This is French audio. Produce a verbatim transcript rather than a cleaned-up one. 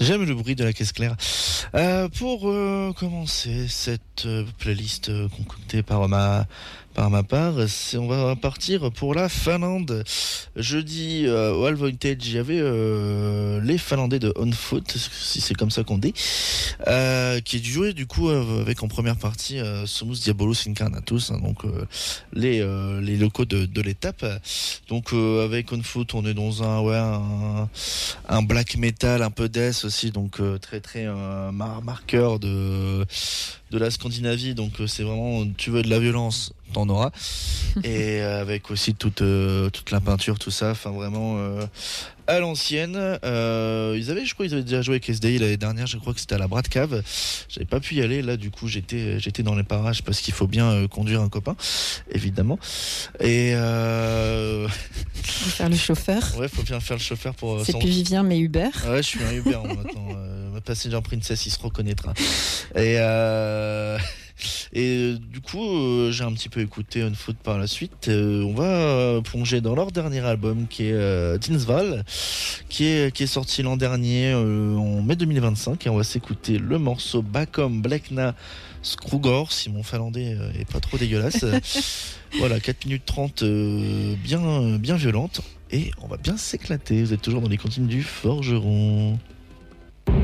J'aime le bruit de la caisse claire. Euh, pour euh, commencer cette euh, playlist euh, concoctée par ma par ma part, c'est, on va partir pour la Finlande. Jeudi euh, au All Vintage, il y avait euh, les Finlandais de On Foot, si c'est comme ça qu'on dit, euh, qui jouaient du coup euh, avec en première partie euh, Somus Diabolos Incarnatus, hein, donc euh, les euh, les locaux de, de l'étape. Donc euh, avec On Foot, on est dans un ouais un, un black metal, un peu death aussi, donc euh, très très euh, mar- marqueur de de la Scandinavie. Donc euh, c'est vraiment, tu veux de la violence, t'en auras. Et euh, avec aussi toute euh, toute la peinture, tout ça. Enfin vraiment euh, à l'ancienne. Euh, ils avaient, je crois, ils avaient déjà joué avec S D I l'année dernière. Je crois que c'était à la Brat Cave. J'avais pas pu y aller. Là, du coup, j'étais j'étais dans les parages parce qu'il faut bien euh, conduire un copain, évidemment. Et euh... faut faire le chauffeur. Ouais, faut bien faire le chauffeur pour. C'est sans... plus Vivien, mais Uber. Ouais, je suis un Uber maintenant. Euh, ma Passenger Princess, il se reconnaîtra. Et euh... Et euh, du coup, euh, j'ai un petit peu écouté On Foot par la suite. Euh, on va euh, plonger dans leur dernier album qui est euh, Dinsval, qui est, qui est sorti l'an dernier euh, en mai deux mille vingt-cinq. Et on va s'écouter le morceau Bakom Blekna Skrugor, si mon finlandais euh, est pas trop dégueulasse. Voilà, quatre minutes trente, euh, bien, bien violente. Et on va bien s'éclater. Vous êtes toujours dans les cantines du Forgeron.